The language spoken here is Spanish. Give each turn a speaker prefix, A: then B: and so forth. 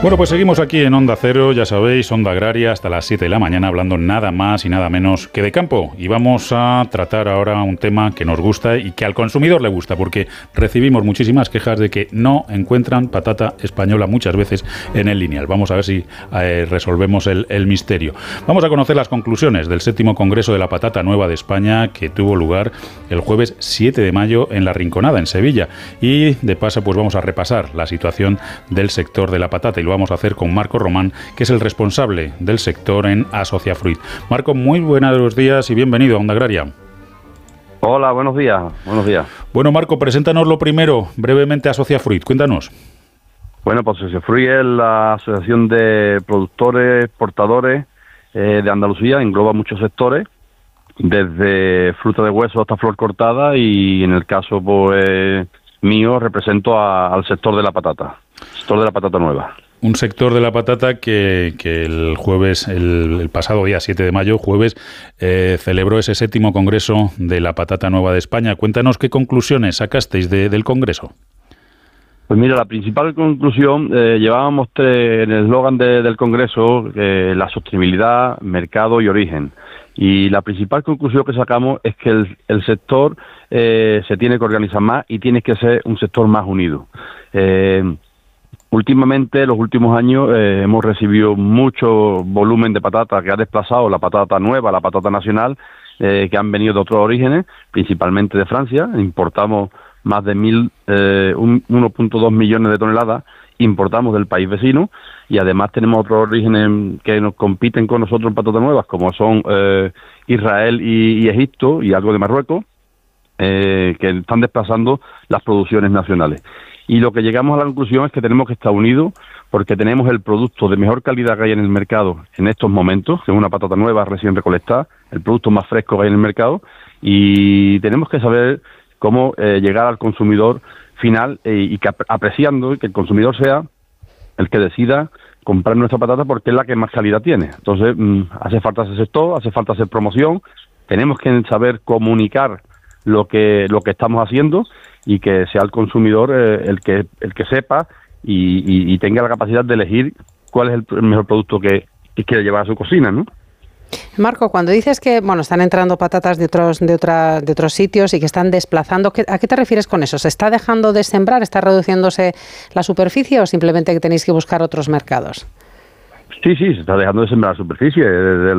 A: Bueno, pues seguimos aquí en Onda Cero, ya sabéis, Onda Agraria, hasta las 7 de la mañana, hablando nada más y nada menos que de campo. Y vamos a tratar ahora un tema que nos gusta y que al consumidor le gusta, porque recibimos muchísimas quejas de que no encuentran patata española muchas veces en el lineal. Vamos a ver si resolvemos el misterio. Vamos a conocer las conclusiones del 7º Congreso de la Patata Nueva de España, que tuvo lugar el jueves 7 de mayo en La Rinconada, en Sevilla. Y de paso, pues vamos a repasar la situación del sector de la patata, y lo vamos a hacer con Marco Román, que es el responsable del sector en Asociafruit. Marco, muy buenos días y bienvenido a Onda Agraria.
B: Hola, buenos días. Buenos días.
A: Bueno, Marco, preséntanos lo primero, brevemente, Asociafruit. Cuéntanos.
B: Bueno, pues Asociafruit es la asociación de productores, exportadores de Andalucía, engloba muchos sectores, desde fruta de hueso hasta flor cortada, y en el caso pues mío represento al sector de la patata nueva.
A: Un sector de la patata que el jueves, el pasado día 7 de mayo, jueves, celebró ese 7º Congreso de la Patata Nueva de España. Cuéntanos qué conclusiones sacasteis del Congreso.
B: Pues mira, la principal conclusión, llevábamos en el eslogan del Congreso, la sostenibilidad, mercado y origen. Y la principal conclusión que sacamos es que el sector se tiene que organizar más y tiene que ser un sector más unido. Últimamente, los últimos años, hemos recibido mucho volumen de patata que ha desplazado la patata nueva, la patata nacional, que han venido de otros orígenes, principalmente de Francia. Importamos más de 1.2 millones de toneladas, importamos del país vecino, y además tenemos otros orígenes que nos compiten con nosotros en patatas nuevas, como son Israel y Egipto, y algo de Marruecos, que están desplazando las producciones nacionales. Y lo que llegamos a la conclusión es que tenemos que estar unidos, porque tenemos el producto de mejor calidad que hay en el mercado en estos momentos, que es una patata nueva recién recolectada, el producto más fresco que hay en el mercado, y tenemos que saber cómo llegar al consumidor final, y que apreciando que el consumidor sea el que decida comprar nuestra patata porque es la que más calidad tiene. Entonces, hace falta ese sector, hace falta hacer promoción, tenemos que saber comunicar lo que estamos haciendo, y que sea el consumidor el que sepa y tenga la capacidad de elegir cuál es el mejor producto que quiere llevar a su cocina, ¿no?
C: Marco, cuando dices que están entrando patatas de otros sitios y que están desplazando, ¿a qué te refieres con eso? ¿Se está dejando de sembrar? ¿Está reduciéndose la superficie o simplemente que tenéis que buscar otros mercados?
B: Sí, se está dejando de sembrar la superficie.